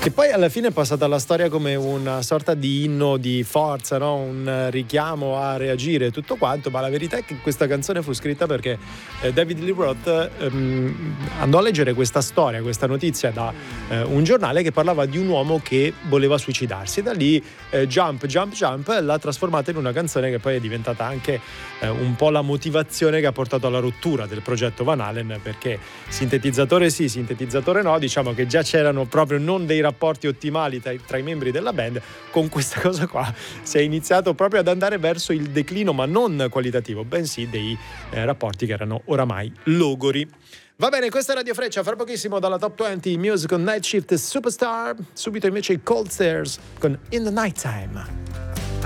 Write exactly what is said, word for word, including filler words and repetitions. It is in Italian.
che poi alla fine è passata alla storia come una sorta di inno di forza, no? Un richiamo a reagire, tutto quanto, ma la verità è che questa canzone fu scritta perché eh, David Lee Roth ehm, andò a leggere questa storia, questa notizia da eh, un giornale che parlava di un uomo che voleva suicidarsi, e da lì eh, Jump, Jump, Jump l'ha trasformata in una canzone che poi è diventata anche eh, un po' la motivazione che ha portato alla rottura del progetto Van Halen, perché sintetizzatore sì, sintetizzatore no, diciamo che già c'erano proprio non dei rapporti ottimali tra i, tra i membri della band. Con questa cosa qua si è iniziato proprio ad andare verso il declino, ma non qualitativo, bensì dei eh, rapporti che erano oramai logori. Va bene, questa è Radio Freccia, fra pochissimo dalla Top venti Music on Night Shift Superstar, subito invece i Cold Stairs con In the Nighttime.